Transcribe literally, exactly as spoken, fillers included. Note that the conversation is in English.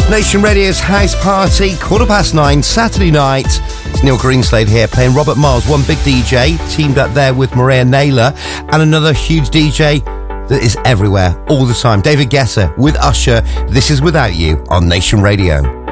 Nation Radio's House Party, quarter past nine, Saturday night. It's Neil Greenslade here playing Robert Miles, one big D J, teamed up there with Maria Naylor, and another huge D J that is everywhere, all the time, David Guetta with Usher. This is Without You on Nation Radio.